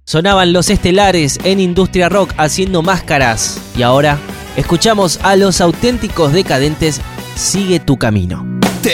Sonaban Los Estelares en Industria Rock haciendo máscaras. Y ahora escuchamos a Los Auténticos Decadentes, Sigue tu camino.